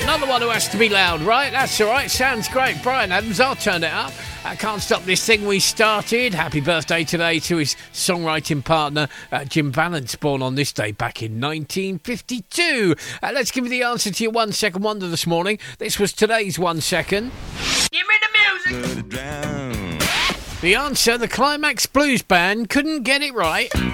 another one who has to be loud, right? That's all right. Sounds great. Bryan Adams, I'll turn it up. I can't stop this thing we started. Happy birthday today to his songwriting partner, Jim Vallance, born on this day back in 1952. Let's give you the answer to your 1 second wonder this morning. This was today's 1 second. Give me the music! The answer, the Climax Blues Band couldn't get it right.